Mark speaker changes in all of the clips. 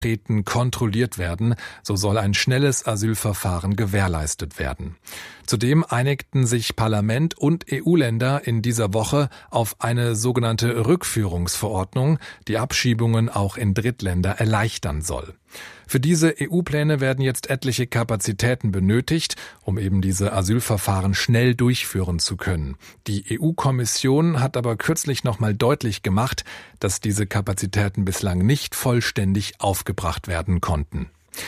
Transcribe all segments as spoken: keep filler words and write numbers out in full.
Speaker 1: Treten kontrolliert werden, so soll ein schnelles Asylverfahren gewährleistet werden. Zudem einigten sich Parlament und E U-Länder in dieser Woche auf eine sogenannte Rückführungsverordnung, die Abschiebungen auch in Drittländer erleichtern soll. Für diese E U-Pläne werden jetzt etliche Kapazitäten benötigt, um eben diese Asylverfahren schnell durchführen zu können. Die E U-Kommission hat aber kürzlich nochmal deutlich gemacht, dass diese Kapazitäten bislang nicht vollständig aufgebracht werden konnten.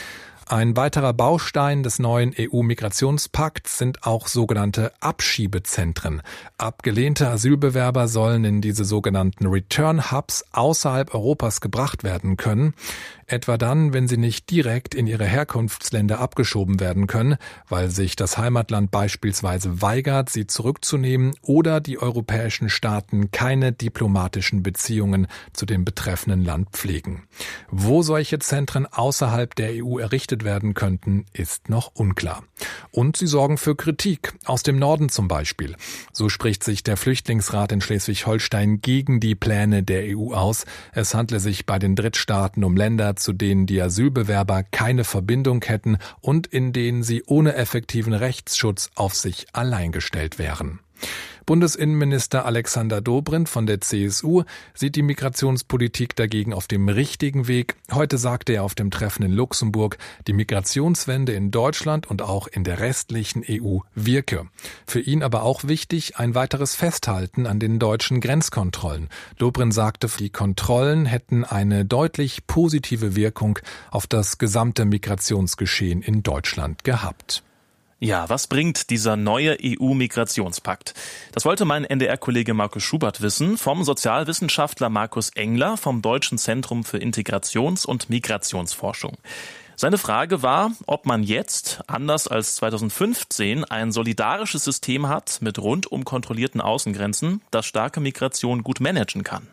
Speaker 1: Ein weiterer Baustein des neuen E U-Migrationspakts sind auch sogenannte Abschiebezentren. Abgelehnte Asylbewerber sollen in diese sogenannten Return Hubs außerhalb Europas gebracht werden können, etwa dann, wenn sie nicht direkt in ihre Herkunftsländer abgeschoben werden können, weil sich das Heimatland beispielsweise weigert, sie zurückzunehmen oder die europäischen Staaten keine diplomatischen Beziehungen zu dem betreffenden Land pflegen. Wo solche Zentren außerhalb der E U errichtet werden könnten, ist noch unklar. Und sie sorgen für Kritik, aus dem Norden zum Beispiel. So spricht sich der Flüchtlingsrat in Schleswig-Holstein gegen die Pläne der E U aus. Es handle sich bei den Drittstaaten um Länder, zu denen die Asylbewerber keine Verbindung hätten und in denen sie ohne effektiven Rechtsschutz auf sich allein gestellt wären. Bundesinnenminister Alexander Dobrindt von der C S U sieht die Migrationspolitik dagegen auf dem richtigen Weg. Heute sagte er auf dem Treffen in Luxemburg, die Migrationswende in Deutschland und auch in der restlichen E U wirke. Für ihn aber auch wichtig ein weiteres Festhalten an den deutschen Grenzkontrollen. Dobrindt sagte, die Kontrollen hätten eine deutlich positive Wirkung auf das gesamte Migrationsgeschehen in Deutschland gehabt.
Speaker 2: Ja, was bringt dieser neue E U-Migrationspakt? Das wollte mein N D R-Kollege Markus Schubert wissen, vom Sozialwissenschaftler Markus Engler vom Deutschen Zentrum für Integrations- und Migrationsforschung. Seine Frage war, ob man jetzt, anders als zweitausendfünfzehn, ein solidarisches System hat mit rundum kontrollierten Außengrenzen, das starke Migration gut managen kann.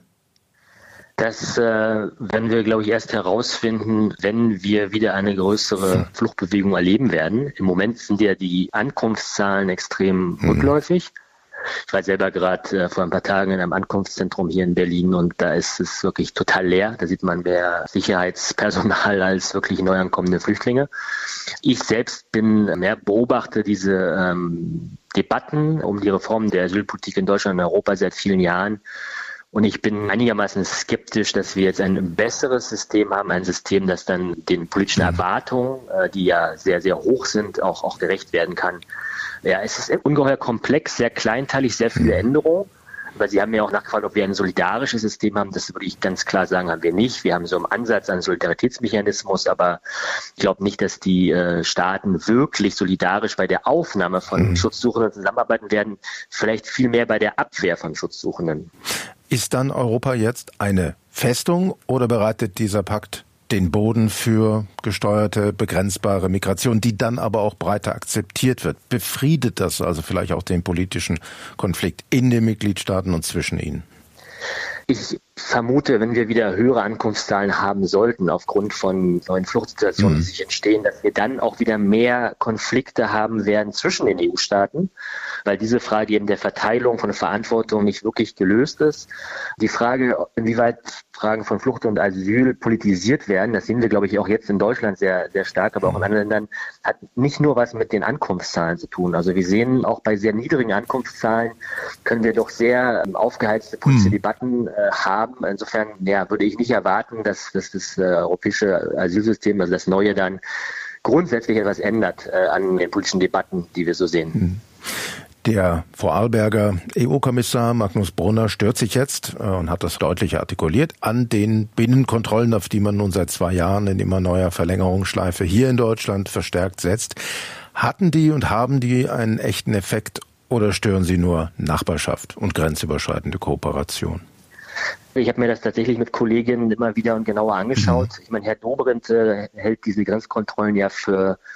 Speaker 3: Das äh, werden wir, glaube ich, erst herausfinden, wenn wir wieder eine größere Fluchtbewegung erleben werden. Im Moment sind ja die Ankunftszahlen extrem mhm. rückläufig. Ich war selber gerade äh, vor ein paar Tagen in einem Ankunftszentrum hier in Berlin und da ist es wirklich total leer. Da sieht man mehr Sicherheitspersonal als wirklich neu ankommende Flüchtlinge. Ich selbst bin mehr beobachte diese ähm, Debatten um die Reform der Asylpolitik in Deutschland und Europa seit vielen Jahren. Und ich bin einigermaßen skeptisch, dass wir jetzt ein besseres System haben, ein System, das dann den politischen Erwartungen, die ja sehr, sehr hoch sind, auch, auch gerecht werden kann. Ja, es ist ungeheuer komplex, sehr kleinteilig, sehr viele Änderungen. Aber Sie haben ja auch nachgefragt, ob wir ein solidarisches System haben. Das würde ich ganz klar sagen, haben wir nicht. Wir haben so im Ansatz einen Solidaritätsmechanismus, aber ich glaube nicht, dass die äh, Staaten wirklich solidarisch bei der Aufnahme von mhm. Schutzsuchenden zusammenarbeiten werden. Vielleicht viel mehr bei der Abwehr von Schutzsuchenden.
Speaker 4: Ist dann Europa jetzt eine Festung oder bereitet dieser Pakt den Boden für gesteuerte, begrenzbare Migration, die dann aber auch breiter akzeptiert wird? Befriedet das also vielleicht auch den politischen Konflikt in den Mitgliedstaaten und zwischen ihnen?
Speaker 3: Ich vermute, wenn wir wieder höhere Ankunftszahlen haben sollten, aufgrund von neuen Fluchtsituationen, mhm. die sich entstehen, dass wir dann auch wieder mehr Konflikte haben werden zwischen den E U-Staaten, weil diese Frage eben der Verteilung von Verantwortung nicht wirklich gelöst ist. Die Frage, inwieweit Fragen von Flucht und Asyl politisiert werden, das sehen wir, glaube ich, auch jetzt in Deutschland sehr, sehr stark, aber auch in anderen Ländern, hat nicht nur was mit den Ankunftszahlen zu tun. Also wir sehen auch bei sehr niedrigen Ankunftszahlen können wir doch sehr aufgeheizte politische mhm. Debatten äh, haben. Insofern ja, würde ich nicht erwarten, dass, dass das äh, europäische Asylsystem, also das neue, dann grundsätzlich etwas ändert äh, an den politischen Debatten, die wir so sehen.
Speaker 4: Der Vorarlberger E U-Kommissar Magnus Brunner stört sich jetzt äh, und hat das deutlich artikuliert an den Binnenkontrollen, auf die man nun seit zwei Jahren in immer neuer Verlängerungsschleife hier in Deutschland verstärkt setzt. Hatten die und haben die einen echten Effekt oder stören sie nur Nachbarschaft und grenzüberschreitende Kooperation?
Speaker 3: Ich habe mir das tatsächlich mit Kolleginnen immer wieder und genauer angeschaut. Mhm. Ich meine, Herr Dobrindt äh, hält diese Grenzkontrollen ja für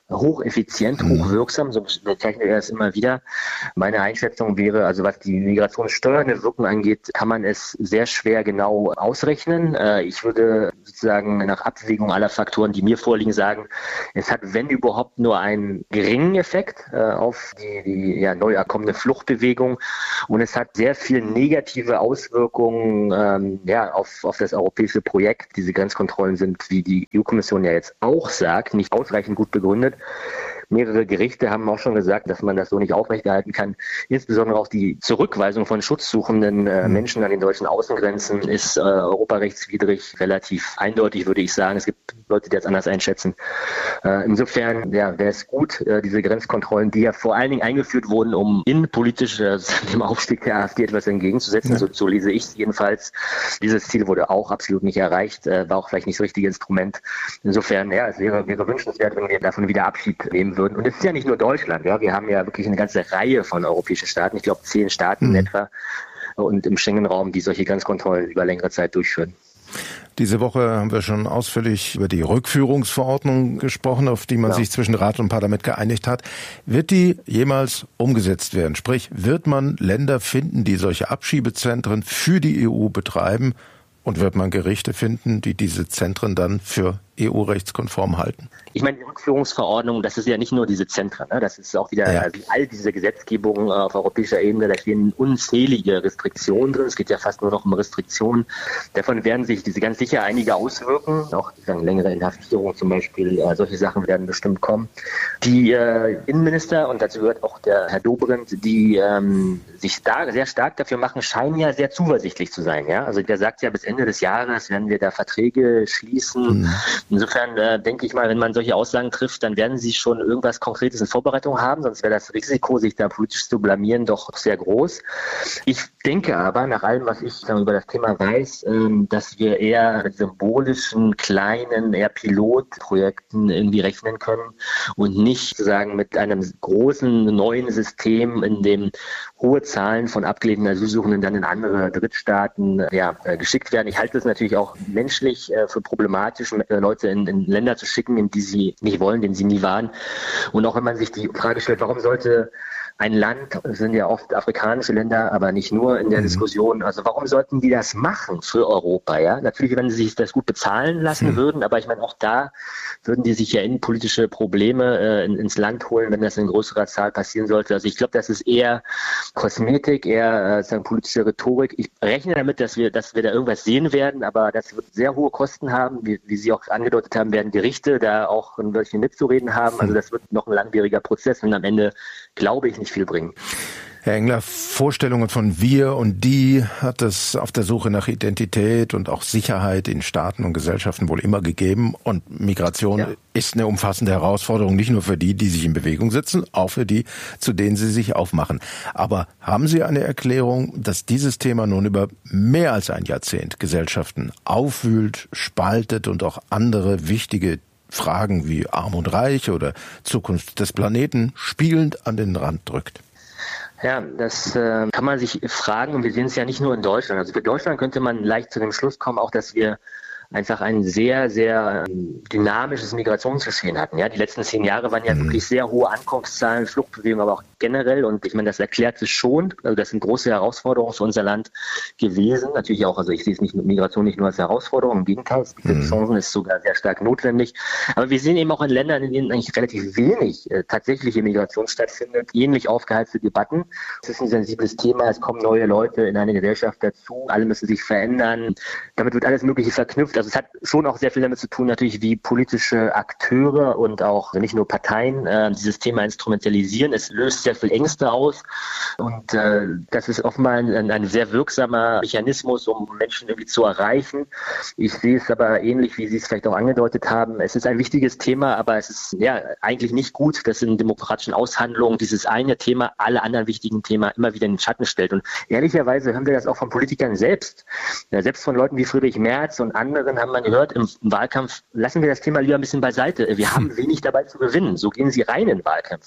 Speaker 3: hocheffizient, hochwirksam, so bezeichnet er es immer wieder. Meine Einschätzung wäre, also was die migrationssteuernde Wirkung angeht, kann man es sehr schwer genau ausrechnen. Ich würde sozusagen nach Abwägung aller Faktoren, die mir vorliegen, sagen, es hat, wenn überhaupt, nur einen geringen Effekt auf die, die ja, neu erkommene Fluchtbewegung und es hat sehr viel negative Auswirkungen ähm, ja, auf, auf das europäische Projekt. Diese Grenzkontrollen sind, wie die E U-Kommission ja jetzt auch sagt, nicht ausreichend gut begründet. Mehrere Gerichte haben auch schon gesagt, dass man das so nicht aufrechterhalten kann. Insbesondere auch die Zurückweisung von schutzsuchenden äh, Menschen an den deutschen Außengrenzen ist äh, europarechtswidrig, relativ eindeutig, würde ich sagen. Es gibt Leute, die das anders einschätzen. Äh, insofern ja, wäre es gut, äh, diese Grenzkontrollen, die ja vor allen Dingen eingeführt wurden, um innenpolitisch äh, dem Aufstieg der AfD etwas entgegenzusetzen. Ja. So, so lese ich es jedenfalls. Dieses Ziel wurde auch absolut nicht erreicht, äh, war auch vielleicht nicht das richtige Instrument. Insofern, ja, es wäre, wäre wünschenswert, wenn wir davon wieder Abschied nehmen würden. Und es ist ja nicht nur Deutschland, ja, wir haben ja wirklich eine ganze Reihe von europäischen Staaten, ich glaube zehn Staaten mhm. etwa, und im Schengen-Raum, die solche Grenzkontrollen über längere Zeit durchführen.
Speaker 4: Diese Woche haben wir schon ausführlich über die Rückführungsverordnung gesprochen, auf die man ja. sich zwischen Rat und Parlament geeinigt hat. Wird die jemals umgesetzt werden? Sprich, wird man Länder finden, die solche Abschiebezentren für die E U betreiben? Und wird man Gerichte finden, die diese Zentren dann für E U-rechtskonform halten?
Speaker 3: Ich meine, die Rückführungsverordnung, das ist ja nicht nur diese Zentren, ne? Das ist auch wieder, ja. wie all diese Gesetzgebungen auf europäischer Ebene, da stehen unzählige Restriktionen drin. Es geht ja fast nur noch um Restriktionen. Davon werden sich diese ganz sicher einige auswirken. Auch sagen, längere Inhaftierung zum Beispiel, äh, solche Sachen werden bestimmt kommen. Die äh, Innenminister, und dazu gehört auch der Herr Dobrindt, die ähm, sich da sehr stark dafür machen, scheinen ja sehr zuversichtlich zu sein. Ja? Also der sagt ja, bis Ende des Jahres werden wir da Verträge schließen. Mhm. Insofern äh, denke ich mal, wenn man solche Aussagen trifft, dann werden sie schon irgendwas Konkretes in Vorbereitung haben, sonst wäre das Risiko, sich da politisch zu blamieren, doch sehr groß. Ich denke aber, nach allem, was ich sagen, über das Thema weiß, ähm, dass wir eher mit symbolischen, kleinen, eher Pilotprojekten irgendwie rechnen können und nicht sozusagen mit einem großen neuen System, in dem hohe Zahlen von abgelehnten Asylsuchenden dann in andere Drittstaaten ja, äh, geschickt werden. Ich halte es natürlich auch menschlich äh, für problematisch, äh, Leute in, in Länder zu schicken, in die sie nicht wollen, denen sie nie waren. Und auch wenn man sich die Frage stellt, warum sollte ein Land, das sind ja oft afrikanische Länder, aber nicht nur in der mhm. Diskussion, also warum sollten die das machen für Europa? Ja, natürlich, wenn sie sich das gut bezahlen lassen mhm. würden, aber ich meine, auch da würden die sich ja innenpolitische Probleme äh, in, ins Land holen, wenn das in größerer Zahl passieren sollte. Also ich glaube, das ist eher Kosmetik, eher äh, sagen, politische Rhetorik. Ich rechne damit, dass wir, dass wir da irgendwas sehen werden, aber das wird sehr hohe Kosten haben, wie, wie Sie auch angedeutet haben, werden Gerichte da auch ein bisschen mitzureden haben. Also das wird noch ein langwieriger Prozess und am Ende glaube ich nicht viel bringen.
Speaker 4: Herr Engler, Vorstellungen von wir und die hat es auf der Suche nach Identität und auch Sicherheit in Staaten und Gesellschaften wohl immer gegeben. Und Migration ja. ist eine umfassende Herausforderung, nicht nur für die, die sich in Bewegung setzen, auch für die, zu denen sie sich aufmachen. Aber haben Sie eine Erklärung, dass dieses Thema nun über mehr als ein Jahrzehnt Gesellschaften aufwühlt, spaltet und auch andere wichtige Fragen wie Arm und Reich oder Zukunft des Planeten spielend an den Rand drückt?
Speaker 3: Ja, das äh, kann man sich fragen und wir sehen es ja nicht nur in Deutschland. Also für Deutschland könnte man leicht zu dem Schluss kommen, auch dass wir einfach ein sehr, sehr dynamisches Migrationsgeschehen hatten. Ja, die letzten zehn Jahre waren ja mhm. wirklich sehr hohe Ankunftszahlen, Fluchtbewegungen, aber auch generell. Und ich meine, das erklärt sich schon. Also das sind große Herausforderungen für unser Land gewesen. Natürlich auch, also ich sehe es nicht Migration nicht nur als Herausforderung, im Gegenteil, es bietet mhm. Chancen, ist sogar sehr stark notwendig. Aber wir sehen eben auch in Ländern, in denen eigentlich relativ wenig äh, tatsächliche Migration stattfindet, ähnlich aufgeheizte Debatten. Es ist ein sensibles Thema, es kommen neue Leute in eine Gesellschaft dazu, alle müssen sich verändern. Damit wird alles Mögliche verknüpft. Also es hat schon auch sehr viel damit zu tun, natürlich wie politische Akteure und auch nicht nur Parteien äh, dieses Thema instrumentalisieren. Es löst sehr viel Ängste aus und äh, das ist offenbar ein, ein sehr wirksamer Mechanismus, um Menschen irgendwie zu erreichen. Ich sehe es aber ähnlich, wie Sie es vielleicht auch angedeutet haben. Es ist ein wichtiges Thema, aber es ist ja eigentlich nicht gut, dass in demokratischen Aushandlungen dieses eine Thema alle anderen wichtigen Themen immer wieder in den Schatten stellt. Und ehrlicherweise hören wir das auch von Politikern selbst. Ja, selbst von Leuten wie Friedrich Merz und anderen haben wir gehört, im Wahlkampf lassen wir das Thema lieber ein bisschen beiseite. Wir haben wenig dabei zu gewinnen. So gehen sie rein in Wahlkämpfe.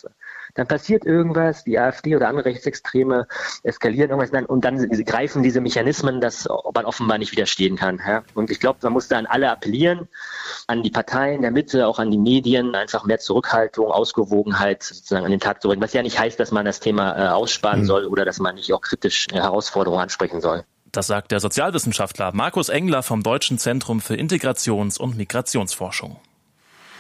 Speaker 3: dann passiert irgendwas, die AfD oder andere Rechtsextreme eskalieren irgendwas und dann greifen diese Mechanismen, dass man offenbar nicht widerstehen kann. Ja? Und ich glaube, man muss da an alle appellieren, an die Parteien der Mitte, auch an die Medien, einfach mehr Zurückhaltung, Ausgewogenheit sozusagen an den Tag zu bringen. Was ja nicht heißt, dass man das Thema äh, aussparen mhm. soll oder dass man nicht auch kritisch äh, Herausforderungen ansprechen soll.
Speaker 2: Das sagt der Sozialwissenschaftler Markus Engler vom Deutschen Zentrum für Integrations- und Migrationsforschung.